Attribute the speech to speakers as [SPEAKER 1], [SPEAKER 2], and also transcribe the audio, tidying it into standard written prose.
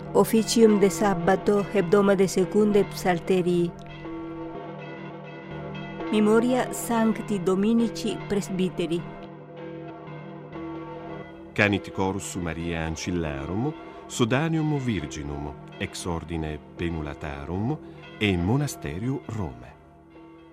[SPEAKER 1] Officium de Sabbato hebdomade secunde psalterii. Memoria Sancti Dominici Presbiteri.
[SPEAKER 2] Canit chorus Mariae Ancillarum, Sodanium Virginum, ex ordine Penulatarum e Monasterium Rome.